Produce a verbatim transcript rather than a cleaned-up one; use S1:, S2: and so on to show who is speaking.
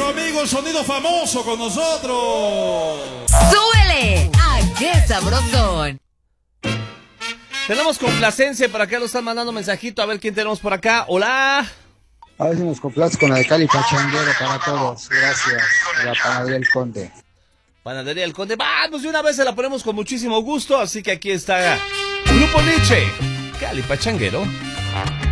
S1: nuestro amigo el sonido famoso con nosotros.
S2: ¡Súbele! ¡Ah, qué sabrosón!
S3: Tenemos complacencia, para acá lo están mandando mensajito, a ver quién tenemos por acá. Hola.
S4: A ver si nos complaces con la de Cali Pachanguero para todos. Gracias. La panadería El Conde.
S3: Panadería El Conde. Va, pues de una vez se la ponemos con muchísimo gusto, así que aquí está Grupo Nietzsche, Cali Pachanguero.